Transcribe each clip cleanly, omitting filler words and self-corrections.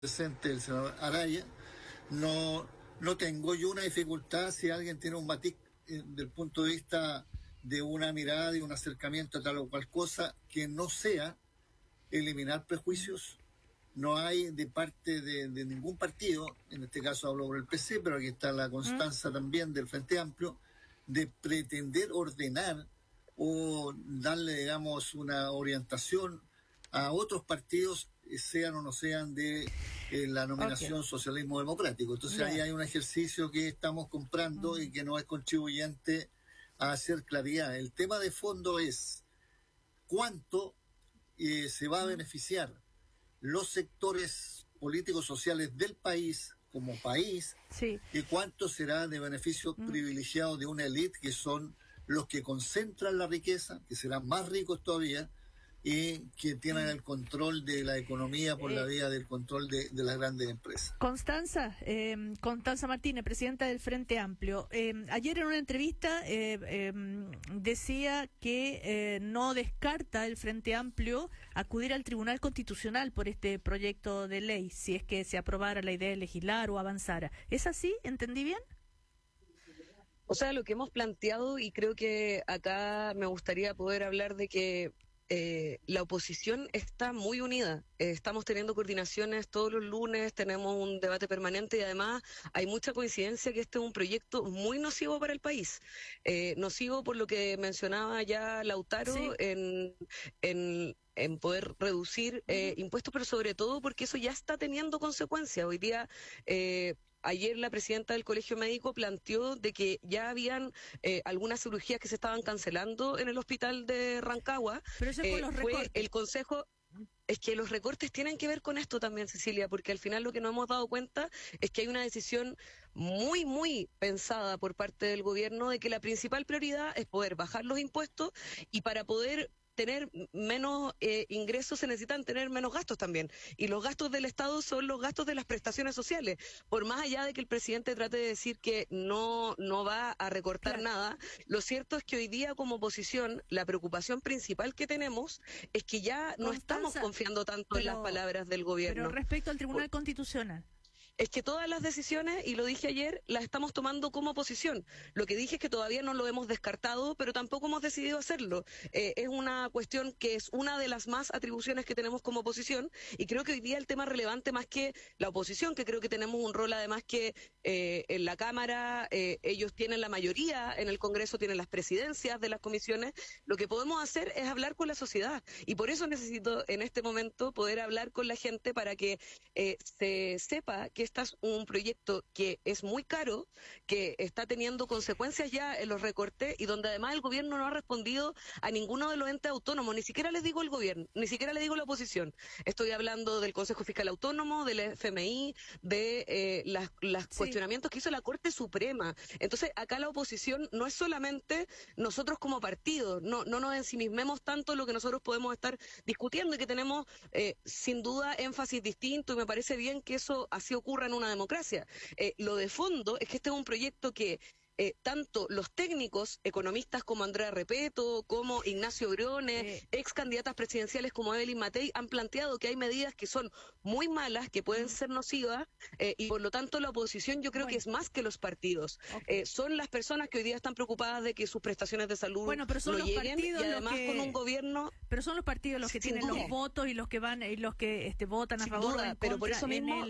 presente el senador Araya, no tengo yo una dificultad si alguien tiene un matiz del punto de vista de una mirada y un acercamiento a tal o cual cosa que no sea eliminar prejuicios. No hay de parte de ningún partido, en este caso hablo por el PC, pero aquí está la constancia también del Frente Amplio, de pretender ordenar o darle, digamos, una orientación a otros partidos, sean o no sean de la nominación socialismo democrático. Entonces ahí hay un ejercicio que estamos comprando y que no es contribuyente a hacer claridad. El tema de fondo es cuánto se va a beneficiar los sectores políticos sociales del país como país, y cuánto será de beneficio privilegiado de una élite que son los que concentran la riqueza, que serán más ricos todavía, y que tienen el control de la economía por la vía del control de las grandes empresas. Constanza Martínez, presidenta del Frente Amplio. Ayer en una entrevista decía que no descarta el Frente Amplio acudir al Tribunal Constitucional por este proyecto de ley, si es que se aprobara la idea de legislar o avanzara. ¿Es así? ¿Entendí bien? O sea, lo que hemos planteado, y creo que acá me gustaría poder hablar de que la oposición está muy unida. Estamos teniendo coordinaciones todos los lunes, tenemos un debate permanente y además hay mucha coincidencia que este es un proyecto muy nocivo para el país. Nocivo por lo que mencionaba ya Lautaro, sí, en poder reducir impuestos, pero sobre todo porque eso ya está teniendo consecuencias. Hoy día ayer la presidenta del Colegio Médico planteó de que ya habían algunas cirugías que se estaban cancelando en el hospital de Rancagua. Pero eso es por los recortes. El consejo. Es que los recortes tienen que ver con esto también, Cecilia, porque al final lo que nos hemos dado cuenta es que hay una decisión muy, muy pensada por parte del gobierno de que la principal prioridad es poder bajar los impuestos, y para poder tener menos ingresos se necesitan tener menos gastos también, y los gastos del Estado son los gastos de las prestaciones sociales. Por más allá de que el presidente trate de decir que no va a recortar nada, lo cierto es que hoy día como oposición la preocupación principal que tenemos es que ya no estamos confiando tanto en las palabras del gobierno. Pero respecto al Tribunal Constitucional, es que todas las decisiones, y lo dije ayer, las estamos tomando como oposición. Lo que dije es que todavía no lo hemos descartado, pero tampoco hemos decidido hacerlo. Es una cuestión que es una de las más atribuciones que tenemos como oposición, y creo que hoy día el tema relevante más que la oposición, que creo que tenemos un rol además que en la Cámara, ellos tienen la mayoría, en el Congreso tienen las presidencias de las comisiones, lo que podemos hacer es hablar con la sociedad, y por eso necesito en este momento poder hablar con la gente para que se sepa que este es un proyecto que es muy caro, que está teniendo consecuencias ya en los recortes, y donde además el gobierno no ha respondido a ninguno de los entes autónomos. Ni siquiera les digo el gobierno, ni siquiera le digo la oposición. Estoy hablando del Consejo Fiscal Autónomo, del FMI, de las cuestionamientos que hizo la Corte Suprema. Entonces acá la oposición no es solamente nosotros como partido, no nos ensimismemos tanto en lo que nosotros podemos estar discutiendo, y que tenemos sin duda énfasis distinto, y me parece bien que eso así ocurra en una democracia. Lo de fondo es que este es un proyecto que tanto los técnicos, economistas como Andrea Repeto, como Ignacio Briones, ex candidatas presidenciales como Evelyn Matei, han planteado que hay medidas que son muy malas, que pueden ser nocivas, y por lo tanto la oposición yo creo que es más que los partidos. Son las personas que hoy día están preocupadas de que sus prestaciones de salud pero son no los lleguen, partidos y además con un gobierno. Pero son los partidos los que tienen los votos y los que van y los que votan a favor o en pero contra por eso mismo,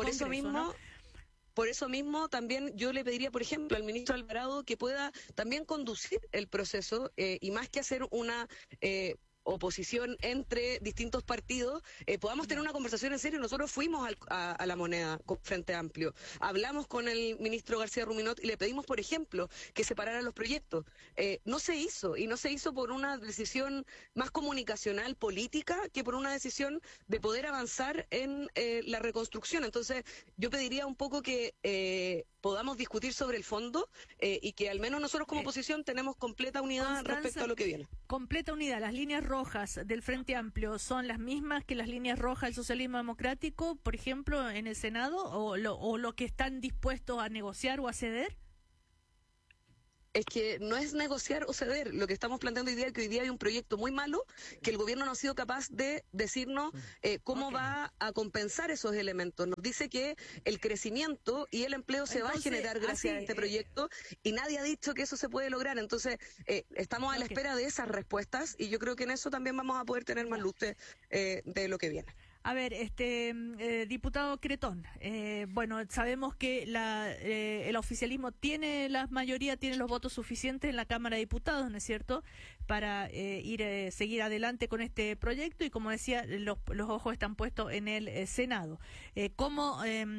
Por eso mismo también yo le pediría, por ejemplo, al ministro Alvarado que pueda también conducir el proceso, y más que hacer una oposición entre distintos partidos, podamos tener una conversación en serio. Nosotros fuimos a la Moneda con Frente Amplio, hablamos con el ministro García Ruminot y le pedimos, por ejemplo, que separaran los proyectos. No se hizo, y no se hizo por una decisión más comunicacional, política, que por una decisión de poder avanzar en la reconstrucción. Entonces yo pediría un poco que podamos discutir sobre el fondo, y que al menos nosotros como oposición tenemos completa unidad respecto a lo que viene. Completa unidad. Las líneas rojas del Frente Amplio son las mismas que las líneas rojas del socialismo democrático, por ejemplo, en el Senado, o lo que están dispuestos a negociar o a ceder. es que no es negociar o ceder. Lo que estamos planteando hoy día es que hoy día hay un proyecto muy malo que el gobierno no ha sido capaz de decirnos cómo va a compensar esos elementos. Nos dice que el crecimiento y el empleo se va a generar gracias a este proyecto y nadie ha dicho que eso se puede lograr. Entonces, estamos a la espera de esas respuestas y yo creo que en eso también vamos a poder tener más luz de lo que viene. A ver, diputado Cretón, bueno, sabemos que el oficialismo tiene la mayoría, tiene los votos suficientes en la Cámara de Diputados, ¿no es cierto?, para seguir adelante con este proyecto y, como decía, los ojos están puestos en el Senado. ¿Cómo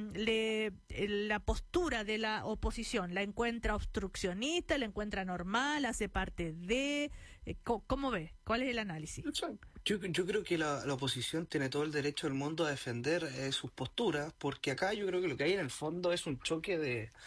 la postura de la oposición? ¿La encuentra obstruccionista? ¿La encuentra normal? ¿Hace parte de...? ¿Cómo ve? ¿Cuál es el análisis? Yo creo que la oposición tiene todo el derecho del mundo a defender sus posturas, porque acá yo creo que lo que hay en el fondo es un choque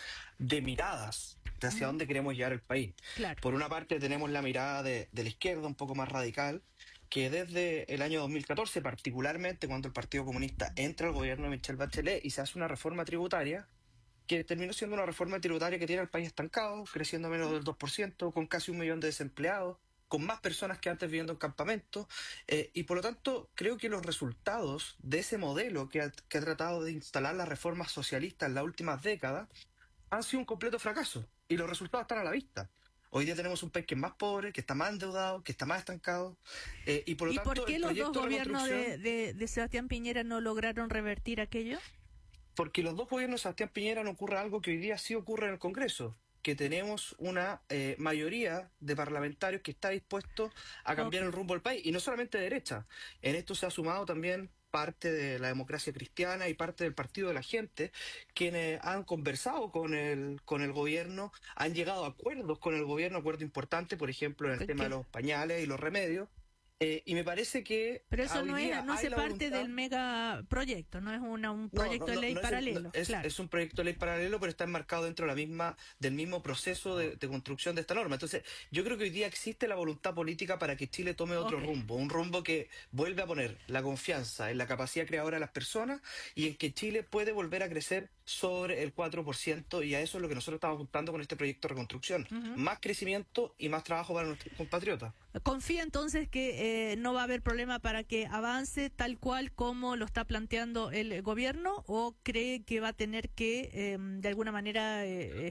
de miradas de hacia dónde queremos llevar el país. Claro. Por una parte tenemos la mirada de la izquierda un poco más radical, que desde el año 2014, particularmente cuando el Partido Comunista entra al gobierno de Michelle Bachelet y se hace una reforma tributaria, que terminó siendo una reforma tributaria que tiene al país estancado, creciendo menos del 2%, con casi 1 millón de desempleados, con más personas que antes viviendo en campamentos, y por lo tanto creo que los resultados de ese modelo que ha tratado de instalar las reformas socialistas en las últimas décadas han sido un completo fracaso, y los resultados están a la vista. Hoy día tenemos un país que es más pobre, que está más endeudado, que está más estancado, y por lo tanto... ¿Y por qué los dos gobiernos de de Sebastián Piñera no lograron revertir aquello? Porque los dos gobiernos de Sebastián Piñera no ocurre algo que hoy día sí ocurre en el Congreso, que tenemos una mayoría de parlamentarios que está dispuesto a cambiar el rumbo del país, y no solamente de derecha. En esto se ha sumado también parte de la democracia cristiana y parte del Partido de la Gente, quienes han conversado con el gobierno, han llegado a acuerdos con el gobierno, acuerdos importantes, por ejemplo, en el tema de los pañales y los remedios. Y me parece que... Pero eso no hace parte del megaproyecto, no es un proyecto de ley paralelo. Es un proyecto de ley paralelo, pero está enmarcado dentro de del mismo proceso de construcción de esta norma. Entonces, yo creo que hoy día existe la voluntad política para que Chile tome otro rumbo, un rumbo que vuelve a poner la confianza en la capacidad creadora de las personas y en que Chile puede volver a crecer sobre el 4%, y a eso es lo que nosotros estamos apuntando con este proyecto de reconstrucción. Más crecimiento y más trabajo para nuestros compatriotas. ¿Confía entonces que no va a haber problema para que avance tal cual como lo está planteando el gobierno, o cree que va a tener que de alguna manera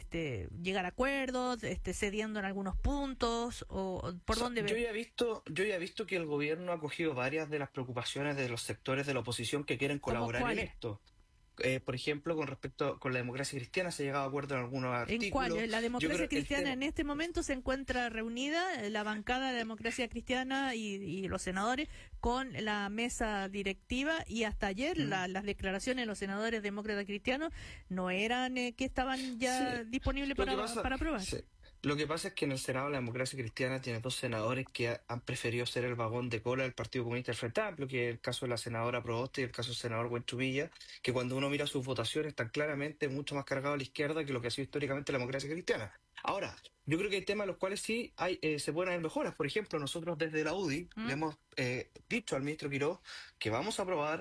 llegar a acuerdos, cediendo en algunos puntos, o por dónde ve? Yo ya he visto que el gobierno ha cogido varias de las preocupaciones de los sectores de la oposición que quieren colaborar en esto. Por ejemplo, con la democracia cristiana se ha llegado a acuerdo en algunos artículos. ¿En cuál? La democracia cristiana en este momento se encuentra reunida, la bancada de la democracia cristiana y los senadores, con la mesa directiva, y hasta ayer las declaraciones de los senadores demócratas cristianos no eran que estaban ya disponibles para aprobar. Sí. Lo que pasa es que en el Senado la democracia cristiana tiene 2 senadores que han preferido ser el vagón de cola del Partido Comunista del Frente Amplio, que es el caso de la senadora Proboste y el caso del senador Buenchumilla, que cuando uno mira sus votaciones están claramente mucho más cargados a la izquierda que lo que ha sido históricamente la democracia cristiana. Ahora, yo creo que hay temas en los cuales sí se pueden haber mejoras. Por ejemplo, nosotros desde la UDI le hemos dicho al ministro Quirós que vamos a aprobar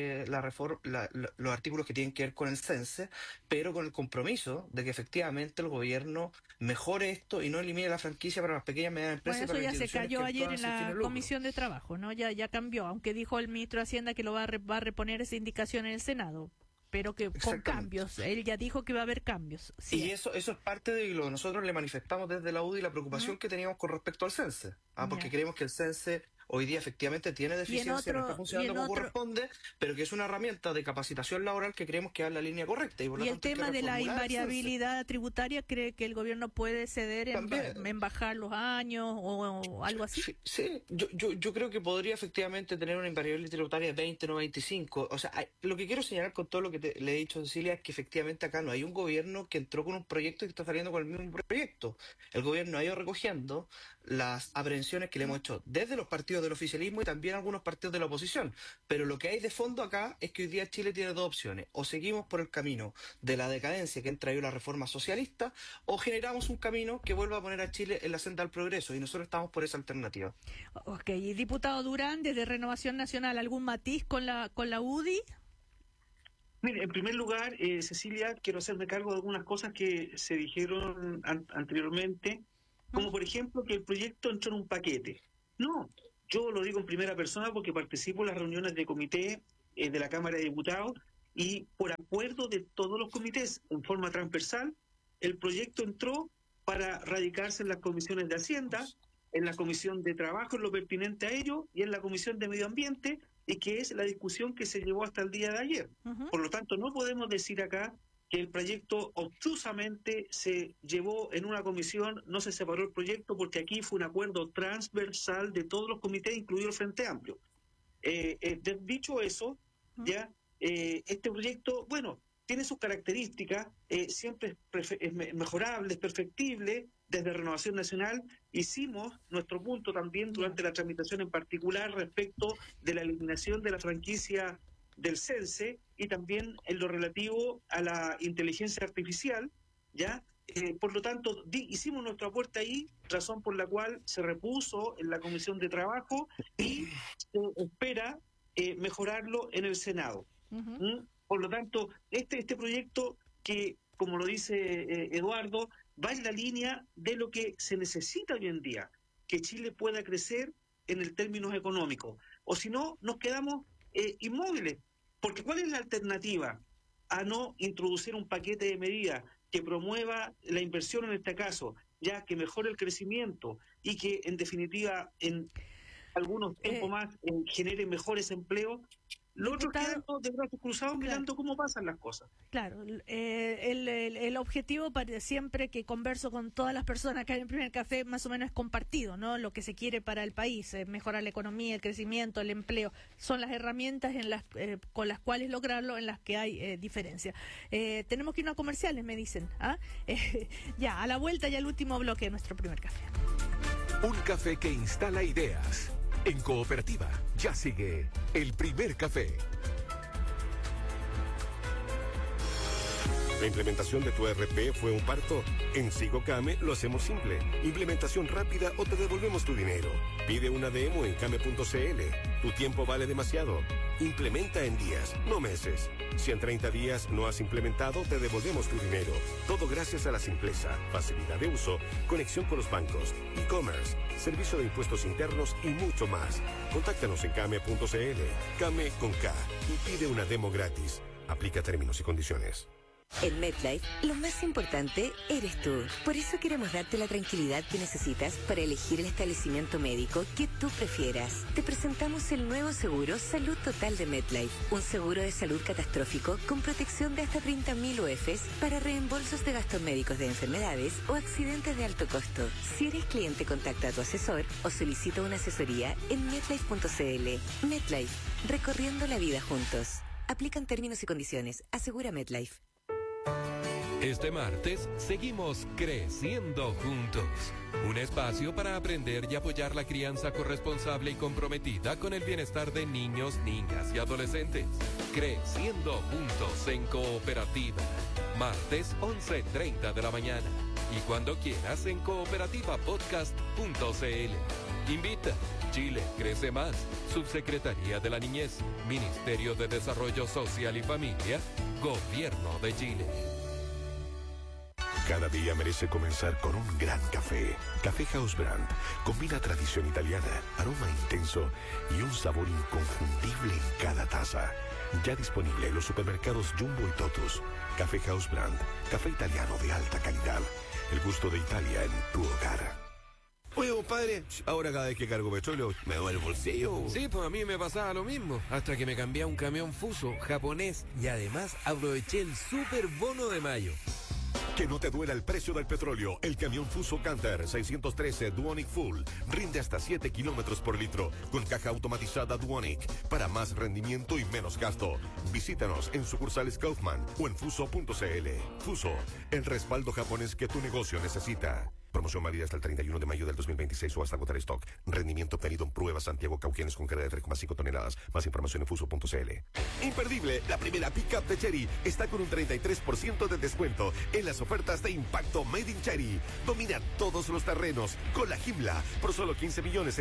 los artículos que tienen que ver con el CENSE, pero con el compromiso de que efectivamente el gobierno mejore esto y no elimine la franquicia para las pequeñas y medianas empresas. Bueno, eso ya se cayó ayer en la Comisión de Trabajo, ¿no? Ya cambió, aunque dijo el ministro de Hacienda que lo va a reponer esa indicación en el Senado, pero que con cambios. Él ya dijo que va a haber cambios. Sí. Y eso es parte de lo que nosotros le manifestamos desde la UDI, la preocupación que teníamos con respecto al CENSE. Porque creemos que el CENSE hoy día efectivamente tiene deficiencia, no está funcionando como corresponde, pero que es una herramienta de capacitación laboral que creemos que va en la línea correcta. Y el tema de la invariabilidad tributaria, ¿cree que el gobierno puede ceder en bajar los años o algo así? Sí. Yo creo que podría efectivamente tener una invariabilidad tributaria de 20, no 25. O sea, lo que quiero señalar con todo lo que le he dicho, Cecilia, es que efectivamente acá no hay un gobierno que entró con un proyecto y que está saliendo con el mismo proyecto. El gobierno ha ido recogiendo las aprehensiones que le hemos hecho desde los partidos del oficialismo y también algunos partidos de la oposición. Pero lo que hay de fondo acá es que hoy día Chile tiene 2 opciones. O seguimos por el camino de la decadencia que han traído la reforma socialista, o generamos un camino que vuelva a poner a Chile en la senda del progreso, y nosotros estamos por esa alternativa. Ok, y diputado Durán, desde Renovación Nacional, ¿algún matiz con la UDI? Mire, en primer lugar, Cecilia, quiero hacerme cargo de algunas cosas que se dijeron anteriormente, como por ejemplo que el proyecto entró en un paquete. No, yo lo digo en primera persona porque participo en las reuniones de comité de la Cámara de Diputados y por acuerdo de todos los comités en forma transversal, el proyecto entró para radicarse en las comisiones de Hacienda, en la Comisión de Trabajo, en lo pertinente a ello, y en la Comisión de Medio Ambiente, y que es la discusión que se llevó hasta el día de ayer. Por lo tanto, no podemos decir acá que el proyecto obtusamente se llevó en una comisión, no se separó el proyecto, porque aquí fue un acuerdo transversal de todos los comités, incluido el Frente Amplio. Dicho eso, ya este proyecto, bueno, tiene sus características, siempre es mejorable, es perfectible. Desde Renovación Nacional hicimos nuestro punto también durante la tramitación en particular respecto de la eliminación de la franquicia del CENSE y también en lo relativo a la inteligencia artificial, ¿ya? Por lo tanto, hicimos nuestro aporte ahí, razón por la cual se repuso en la Comisión de Trabajo y se espera mejorarlo en el Senado. Por lo tanto, este proyecto que, como lo dice Eduardo, va en la línea de lo que se necesita hoy en día, que Chile pueda crecer en el términos económicos. O si no, nos quedamos inmóviles. Porque ¿cuál es la alternativa a no introducir un paquete de medidas que promueva la inversión en este caso, ya que mejore el crecimiento y que en definitiva en algunos tiempos más genere mejores empleos? Los otros quedan de brazos cruzados mirando cómo pasan las cosas. Claro, el objetivo para siempre que converso con todas las personas que hay en Primer Café más o menos es compartido, ¿no? Lo que se quiere para el país, mejorar la economía, el crecimiento, el empleo, son las herramientas con las cuales lograrlo, en las que hay diferencia. Tenemos que irnos a comerciales, me dicen. Ya, a la vuelta ya el último bloque de nuestro Primer Café. Un café que instala ideas. En Cooperativa, ya sigue el Primer Café. ¿La implementación de tu ERP fue un parto? En SigoCame lo hacemos simple. Implementación rápida o te devolvemos tu dinero. Pide una demo en came.cl. Tu tiempo vale demasiado. Implementa en días, no meses. Si en 30 días no has implementado, te devolvemos tu dinero. Todo gracias a la simpleza, facilidad de uso, conexión con los bancos, e-commerce, servicio de impuestos internos y mucho más. Contáctanos en came.cl. Came con K y pide una demo gratis. Aplica términos y condiciones. En MetLife, lo más importante eres tú. Por eso queremos darte la tranquilidad que necesitas para elegir el establecimiento médico que tú prefieras. Te presentamos el nuevo seguro Salud Total de MetLife, un seguro de salud catastrófico con protección de hasta 30.000 UFs para reembolsos de gastos médicos de enfermedades o accidentes de alto costo. Si eres cliente, contacta a tu asesor o solicita una asesoría en MetLife.cl. MetLife, recorriendo la vida juntos. Aplican términos y condiciones. Asegura MetLife. Este martes seguimos creciendo juntos. Un espacio para aprender y apoyar la crianza corresponsable y comprometida con el bienestar de niños, niñas y adolescentes. Creciendo juntos en Cooperativa. Martes 11:30 de la mañana. Y cuando quieras en cooperativapodcast.cl. Invita. Chile crece más. Subsecretaría de la Niñez. Ministerio de Desarrollo Social y Familia. Gobierno de Chile. Cada día merece comenzar con un gran café. Café House Brand combina tradición italiana, aroma intenso y un sabor inconfundible en cada taza. Ya disponible en los supermercados Jumbo y Totus. Café House Brand, café italiano de alta calidad. El gusto de Italia en tu hogar. Oye, compadre, ahora cada vez que cargo petróleo me duele el bolsillo. Sí, pues a mí me pasaba lo mismo, hasta que me cambié a un camión Fuso japonés y además aproveché el super bono de mayo. Que no te duela el precio del petróleo. El camión Fuso Canter 613 Duonic Full rinde hasta 7 kilómetros por litro con caja automatizada Duonic para más rendimiento y menos gasto. Visítanos en sucursales Kaufman o en fuso.cl. Fuso, el respaldo japonés que tu negocio necesita. Promoción válida hasta el 31 de mayo del 2026 o hasta agotar stock. Rendimiento obtenido en pruebas Santiago Cauquenes con carga de 3,5 toneladas. Más información en fuso.cl. Imperdible, la primera pickup de Chery está con un 33% de descuento en las ofertas de impacto Made in Chery. Domina todos los terrenos con la Gimla por solo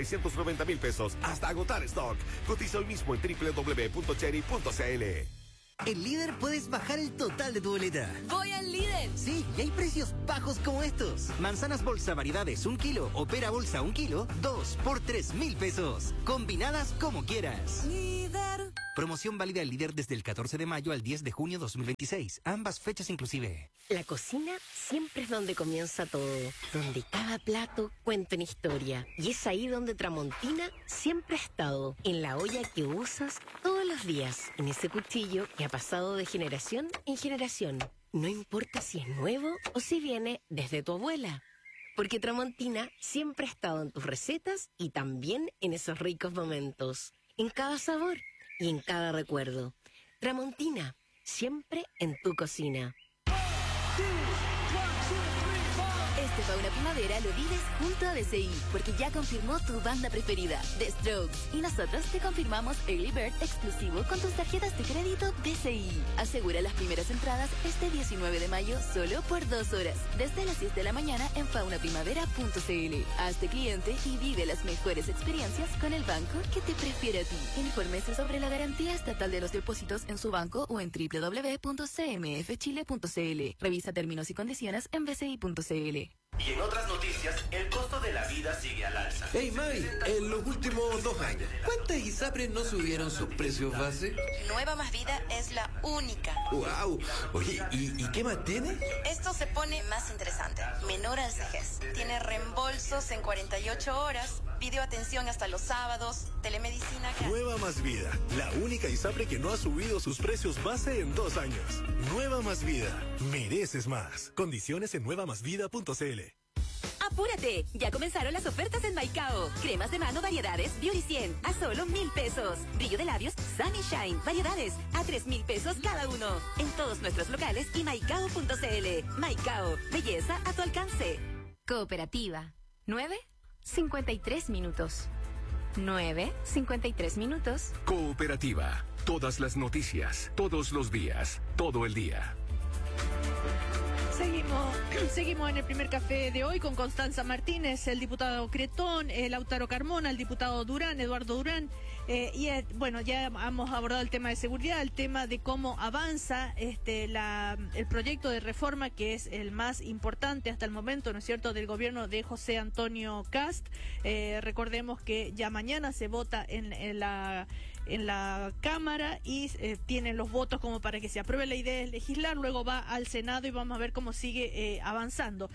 15.690.000 pesos hasta agotar stock. Cotiza hoy mismo en www.chery.cl. En Líder puedes bajar el total de tu boleta. ¡Voy al Líder! Sí, y hay precios bajos como estos. Manzanas bolsa variedades 1 kilo o pera bolsa 1 kilo, 2 por 3.000 pesos. Combinadas como quieras. Líder. Promoción válida al Líder desde el 14 de mayo al 10 de junio 2026. Ambas fechas inclusive. La cocina siempre es donde comienza todo. Donde cada plato cuenta una historia. Y es ahí donde Tramontina siempre ha estado. En la olla que usas todos los días. En ese cuchillo que ha pasado de generación en generación. No importa si es nuevo o si viene desde tu abuela. Porque Tramontina siempre ha estado en tus recetas y también en esos ricos momentos. En cada sabor y en cada recuerdo. Tramontina, siempre en tu cocina. Este Fauna Primavera lo vives junto a DCI, porque ya confirmó tu banda preferida, The Strokes. Y nosotros te confirmamos Early Bird exclusivo con tus tarjetas de crédito DCI. Asegura las primeras entradas este 19 de mayo solo por 2 horas, desde las 10 de la mañana en faunaprimavera.cl. Hazte cliente y vive las mejores experiencias con el banco que te prefiere a ti. Infórmese sobre la garantía estatal de los depósitos en su banco o en www.cmfchile.cl. Revisa términos y condiciones en bci.cl. Y en otras noticias, el costo de la vida sigue al alza. Hey Mavi, en los últimos 2 años, ¿cuántas ISAPRES no subieron sus precios base? Nueva Más Vida es la única. ¡Wow! Oye, ¿y qué más tiene? Esto se pone más interesante. Menor al CEGES. Tiene reembolsos en 48 horas, videoatención hasta los sábados, telemedicina. Nueva Más Vida, la única ISAPRE que no ha subido sus precios base en 2 años. Nueva Más Vida, mereces más. Condiciones en nuevamasvida.cl. ¡Apúrate! Ya comenzaron las ofertas en Maicao. Cremas de mano variedades Beauty 100 a solo 1,000 pesos. Brillo de labios Sunny Shine variedades a 3,000 pesos cada uno. En todos nuestros locales y maicao.cl. Maicao, belleza a tu alcance. Cooperativa. 9:53 minutos. 9:53 minutos. Cooperativa. Todas las noticias, todos los días, todo el día. Seguimos en el primer café de hoy con Constanza Martínez, el diputado Cretón, Lautaro Carmona, el diputado Durán, Eduardo Durán, bueno, ya hemos abordado el tema de seguridad, el tema de cómo avanza el proyecto de reforma que es el más importante hasta el momento, ¿no es cierto?, del gobierno de José Antonio Kast. Recordemos que ya mañana se vota en la Cámara y tienen los votos como para que se apruebe la idea de legislar, luego va al Senado y vamos a ver cómo sigue avanzando.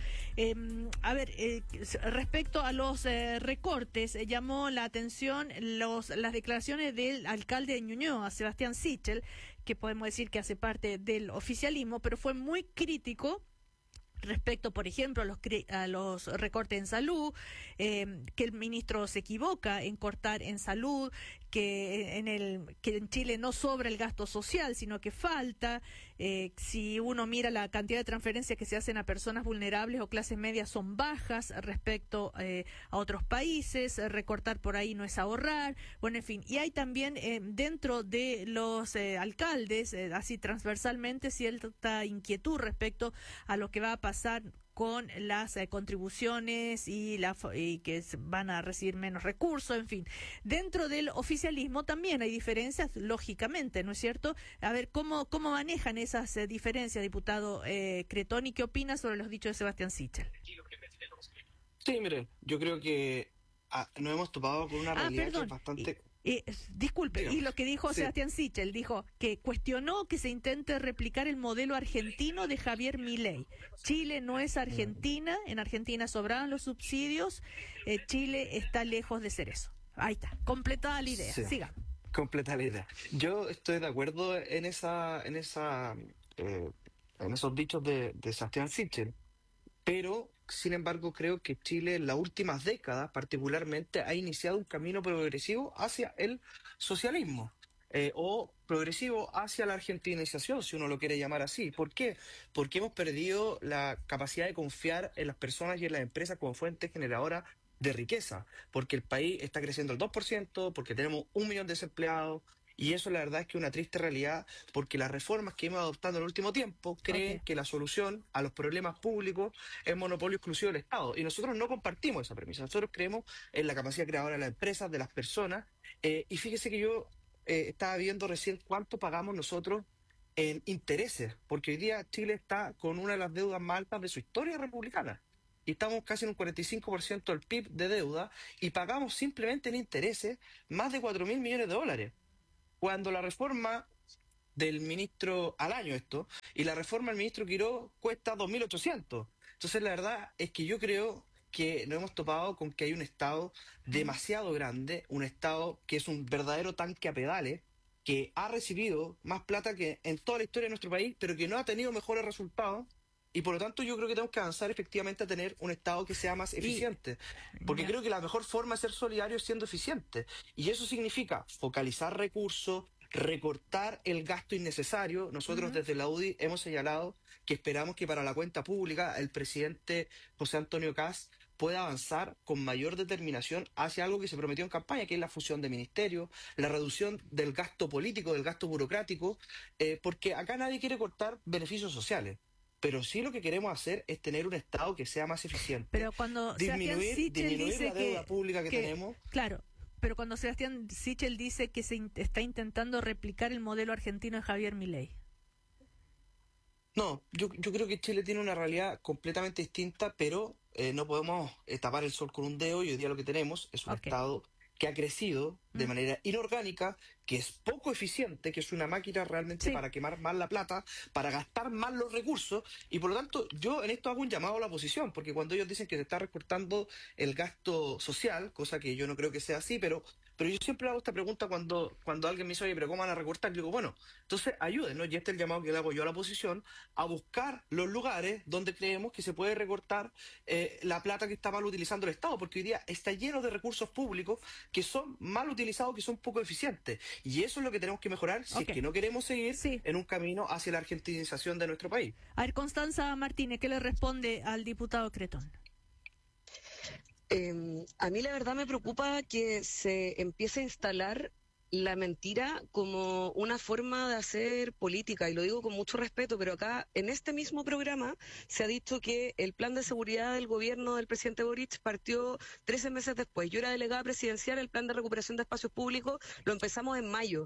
Respecto a los recortes, llamó la atención las declaraciones del alcalde de Ñuñoa, Sebastián Sichel, que podemos decir que hace parte del oficialismo, pero fue muy crítico respecto, por ejemplo, a los recortes en salud, que el ministro se equivoca en cortar en salud, que en Chile no sobra el gasto social, sino que falta. Si uno mira la cantidad de transferencias que se hacen a personas vulnerables o clases medias son bajas respecto a otros países, recortar por ahí no es ahorrar, bueno, en fin. Y hay también dentro de los alcaldes, así transversalmente, cierta inquietud respecto a lo que va a pasar con las contribuciones y que van a recibir menos recursos, en fin. Dentro del oficialismo también hay diferencias, lógicamente, ¿no es cierto? A ver, ¿cómo manejan esas diferencias, diputado Cretón, y qué opina sobre los dichos de Sebastián Sichel? Sí, mire, yo creo que nos hemos topado con una realidad que es bastante... Disculpe, digamos, y lo que dijo Sebastián Sichel, dijo que cuestionó que se intente replicar el modelo argentino de Javier Milei. Chile no es Argentina, en Argentina sobraban los subsidios, Chile está lejos de ser eso. Ahí está, completada la idea, sí, siga. Completa la idea. Yo estoy de acuerdo en esos dichos de Sebastián Sichel, pero sin embargo creo que Chile en las últimas décadas particularmente ha iniciado un camino progresivo hacia el socialismo o progresivo hacia la argentinización, si uno lo quiere llamar así. ¿Por qué? Porque hemos perdido la capacidad de confiar en las personas y en las empresas como fuente generadora de riqueza, porque el país está creciendo al 2%, porque tenemos 1 millón de desempleados. Y eso la verdad es que es una triste realidad, porque las reformas que hemos adoptado en el último tiempo creen que la solución a los problemas públicos es monopolio exclusivo del Estado. Y nosotros no compartimos esa premisa. Nosotros creemos en la capacidad creadora de las empresas, de las personas. Y fíjese que yo estaba viendo recién cuánto pagamos nosotros en intereses, porque hoy día Chile está con una de las deudas más altas de su historia republicana. Y estamos casi en un 45% del PIB de deuda y pagamos simplemente en intereses más de 4.000 millones de dólares. Cuando la reforma del ministro al año y la reforma del ministro Quiró cuesta 2.800. Entonces la verdad es que yo creo que nos hemos topado con que hay un Estado demasiado grande, un Estado que es un verdadero tanque a pedales, que ha recibido más plata que en toda la historia de nuestro país, pero que no ha tenido mejores resultados. Y por lo tanto yo creo que tenemos que avanzar efectivamente a tener un Estado que sea más eficiente. Porque creo que la mejor forma de ser solidario es siendo eficiente. Y eso significa focalizar recursos, recortar el gasto innecesario. Nosotros desde la UDI hemos señalado que esperamos que para la cuenta pública el presidente José Antonio Kast pueda avanzar con mayor determinación hacia algo que se prometió en campaña, que es la fusión de ministerios, la reducción del gasto político, del gasto burocrático, porque acá nadie quiere cortar beneficios sociales. Pero sí lo que queremos hacer es tener un Estado que sea más eficiente. Pero cuando disminuir la deuda pública que tenemos. Claro, pero cuando Sebastián Sichel dice que se está intentando replicar el modelo argentino de Javier Milei. No, yo creo que Chile tiene una realidad completamente distinta, pero no podemos tapar el sol con un dedo, y hoy día lo que tenemos es un Estado que ha crecido de manera inorgánica, que es poco eficiente, que es una máquina realmente para quemar más la plata, para gastar más los recursos, y por lo tanto yo en esto hago un llamado a la oposición, porque cuando ellos dicen que se está recortando el gasto social, cosa que yo no creo que sea así, pero yo siempre hago esta pregunta cuando alguien me dice, oye, pero ¿cómo van a recortar? Yo digo, bueno, entonces ayúdenos, y este es el llamado que le hago yo a la oposición, a buscar los lugares donde creemos que se puede recortar la plata que está mal utilizando el Estado, porque hoy día está lleno de recursos públicos que son mal utilizados, que son poco eficientes, y eso es lo que tenemos que mejorar si es que no queremos seguir en un camino hacia la argentinización de nuestro país. A ver, Constanza Martínez, ¿qué le responde al diputado Cretón? A mí la verdad me preocupa que se empiece a instalar la mentira como una forma de hacer política, y lo digo con mucho respeto, pero acá en este mismo programa se ha dicho que el plan de seguridad del gobierno del presidente Boric partió 13 meses después. Yo era delegada presidencial, el plan de recuperación de espacios públicos lo empezamos en mayo.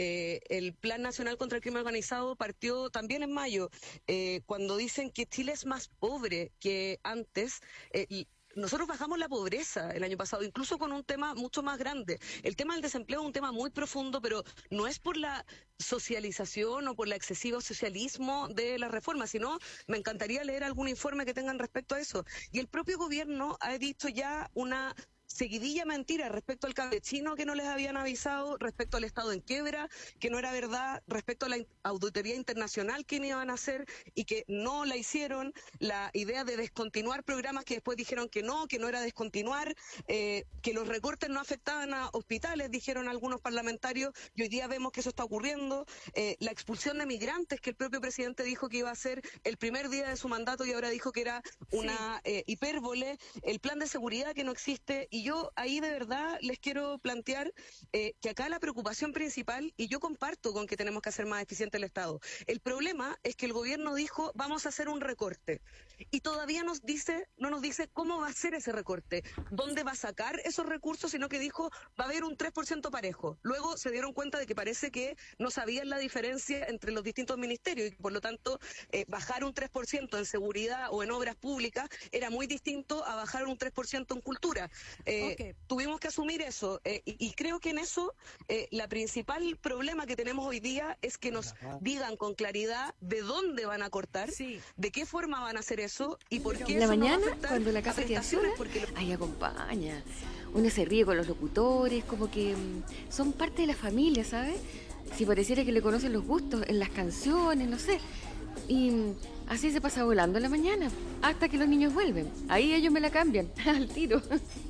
El plan nacional contra el crimen organizado partió también en mayo. Cuando dicen que Chile es más pobre que antes, nosotros bajamos la pobreza el año pasado, incluso con un tema mucho más grande. El tema del desempleo es un tema muy profundo, pero no es por la socialización o por el excesivo socialismo de las reformas, sino me encantaría leer algún informe que tengan respecto a eso. Y el propio gobierno ha dicho ya una seguidilla mentira respecto al campechino que no les habían avisado, respecto al Estado en quiebra, que no era verdad, respecto a la auditoría internacional que iban a hacer y que no la hicieron, la idea de descontinuar programas que después dijeron que no era descontinuar, que los recortes no afectaban a hospitales, dijeron algunos parlamentarios, y hoy día vemos que eso está ocurriendo, la expulsión de migrantes que el propio presidente dijo que iba a ser el primer día de su mandato y ahora dijo que era una hipérbole, el plan de seguridad que no existe. Y yo ahí de verdad les quiero plantear que acá la preocupación principal, y yo comparto con que tenemos que hacer más eficiente el Estado, el problema es que el gobierno dijo vamos a hacer un recorte y todavía no nos dice cómo va a ser ese recorte, dónde va a sacar esos recursos, sino que dijo va a haber un 3% parejo. Luego se dieron cuenta de que parece que no sabían la diferencia entre los distintos ministerios y por lo tanto bajar un 3% en seguridad o en obras públicas era muy distinto a bajar un 3% en cultura. Tuvimos que asumir eso y creo que en eso la principal problema que tenemos hoy día es que nos digan con claridad de dónde van a cortar, de qué forma van a hacer eso y por qué en la eso mañana, no va a afectar cuando la casa queda sola, porque ahí acompaña. Uno se ríe con los locutores, como que son parte de la familia, ¿sabes? Si pareciera que le conocen los gustos en las canciones, no sé. Y así se pasa volando en la mañana, hasta que los niños vuelven. Ahí ellos me la cambian, al tiro.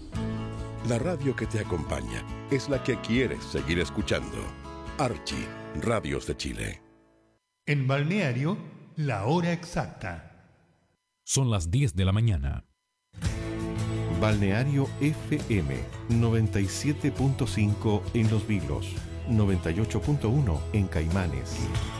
La radio que te acompaña es la que quieres seguir escuchando. Archie, Radios de Chile. En Balneario, la hora exacta. Son las 10 de la mañana. Balneario FM 97.5 en Los Vilos, 98.1 en Caimanes.